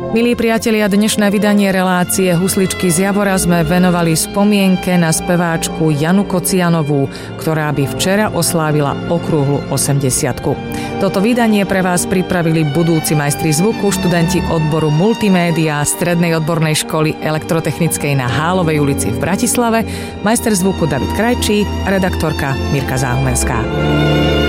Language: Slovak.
Milí priatelia, dnešné vydanie relácie Husličky z Javora sme venovali spomienke na speváčku Janu Kocianovú, ktorá by včera oslávila okrúhlu 80-ku. Toto vydanie pre vás pripravili budúci majstri zvuku, študenti odboru multimédia Strednej odbornej školy elektrotechnickej na Hálovej ulici v Bratislave, majster zvuku David Krajčí, redaktorka Mirka Záhumenská.